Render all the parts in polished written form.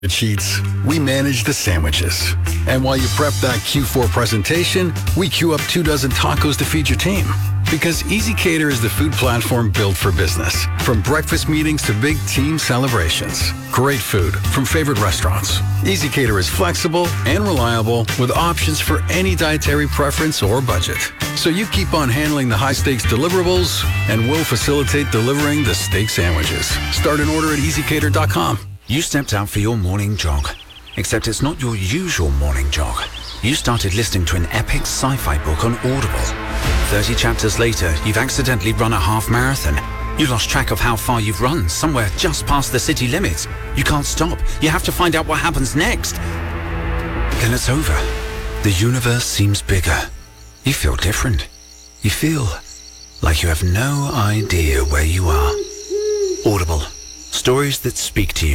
Sheets, we manage the sandwiches. And while you prep that Q4 presentation, we queue up 24 tacos to feed your team. Because ezCater is the food platform built for business. From breakfast meetings to big team celebrations. Great food from favorite restaurants. ezCater is flexible and reliable with options for any dietary preference or budget. So you keep on handling the high-stakes deliverables and we'll facilitate delivering the steak sandwiches. Start an order at ezcater.com. You stepped out for your morning jog, except it's not your usual morning jog. You started listening to an epic sci-fi book on Audible. 30 chapters later, you've accidentally run a half marathon. You lost track of how far you've run, somewhere just past the city limits. You can't stop. You have to find out what happens next. Then it's over. The universe seems bigger. You feel different. You feel like you have no idea where you are. Audible. Stories that speak to you.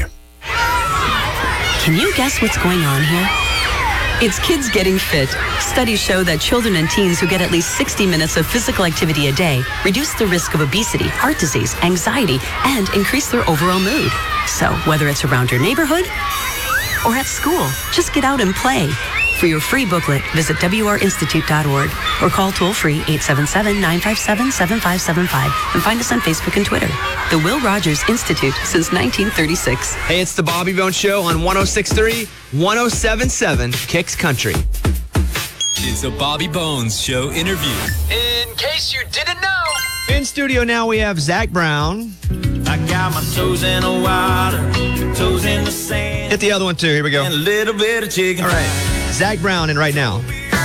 Can you guess what's going on here? It's kids getting fit. Studies show that children and teens who get at least 60 minutes of physical activity a day reduce the risk of obesity, heart disease, anxiety, and increase their overall mood. So whether it's around your neighborhood or at school, just get out and play. For your free booklet, visit wrinstitute.org or call toll-free 877-957-7575 and find us on Facebook and Twitter. The Will Rogers Institute since 1936. Hey, it's the Bobby Bones Show on 106.3, 107.7 Kicks Country. It's a Bobby Bones Show interview. In case you didn't know. In studio now we have Zach Brown. I got my toes in the water, toes in the sand. Hit the other one too. Here we go. And a little bit of chicken. All right. Zach Brown in right now.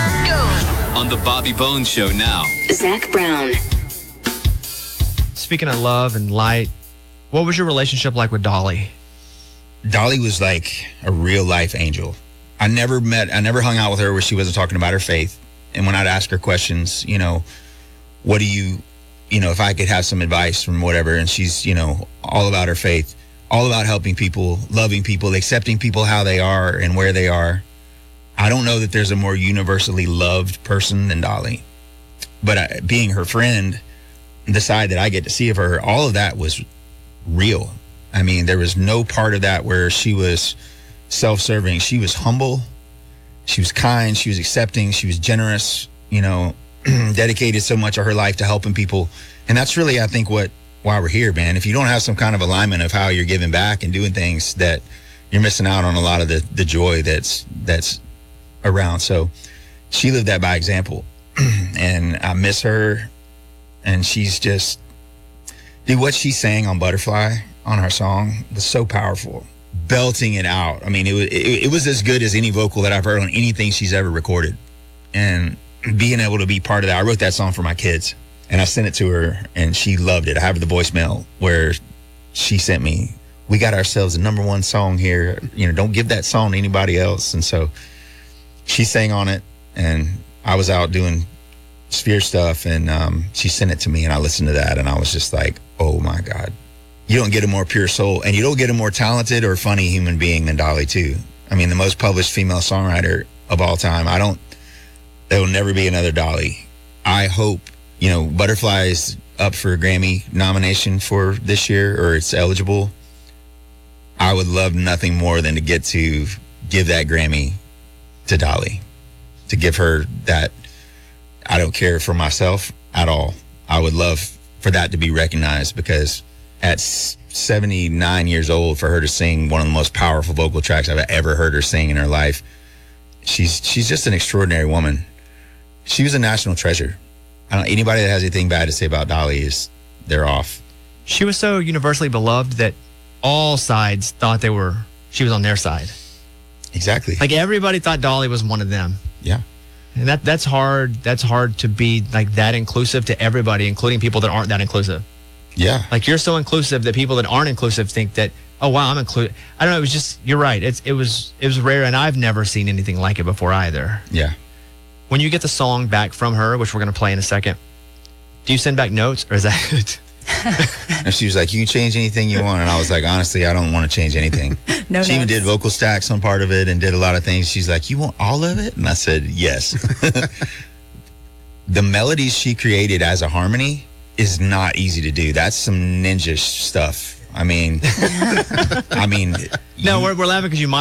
On the Bobby Bones Show now. Zach Brown. Speaking of love and light, what was your relationship like with Dolly? Dolly was like a real life angel. I never hung out with her where she wasn't talking about her faith. And when I'd ask her questions, what do you, if I could have some advice from whatever, and she's, all about her faith, all about helping people, loving people, accepting people how they are and where they are. I don't know that there's a more universally loved person than Dolly. But being her friend, the side that I get to see of her, all of that was real. I mean, there was no part of that where she was self-serving. She was humble. She was kind. She was accepting. She was generous, dedicated so much of her life to helping people. And that's really, I think, why we're here, man. If you don't have some kind of alignment of how you're giving back and doing things, that you're missing out on a lot of the joy that's around. So she lived that by example. And I miss her. And she's just, what she sang on Butterfly on her song was so powerful. Belting it out. I mean, it was as good as any vocal that I've heard on anything she's ever recorded. And being able to be part of that, I wrote that song for my kids and I sent it to her and she loved it. I have the voicemail where she sent me, we got ourselves a #1 song here. Don't give that song to anybody else. And so she sang on it and I was out doing Sphere stuff and she sent it to me and I listened to that and I was just like, oh my God. You don't get a more pure soul and you don't get a more talented or funny human being than Dolly too. I mean, the most published female songwriter of all time. There will never be another Dolly. I hope, Butterfly is up for a Grammy nomination for this year or it's eligible. I would love nothing more than to get to give that Grammy to Dolly, to give her that. I don't care for myself at all. I would love for that to be recognized because at 79 years old, for her to sing one of the most powerful vocal tracks I've ever heard her sing in her life, she's just an extraordinary woman. She was a national treasure. Anybody that has anything bad to say about Dolly they're off. She was so universally beloved that all sides thought she was on their side. Exactly. Like everybody thought Dolly was one of them. Yeah. And that's hard. That's hard to be like that inclusive to everybody, including people that aren't that inclusive. Yeah. Like you're so inclusive that people that aren't inclusive think that, oh wow, I'm included. I don't know. It was just, you're right. It was rare, and I've never seen anything like it before either. Yeah. When you get the song back from her, which we're going to play in a second, do you send back notes or is that it? And she was like, you can change anything you want. And I was like, honestly, I don't want to change anything. No she even did vocal stacks on part of it and did a lot of things. She's like, you want all of it? And I said, yes. The melodies she created as a harmony is not easy to do. That's some ninja stuff I mean, No, we're laughing because you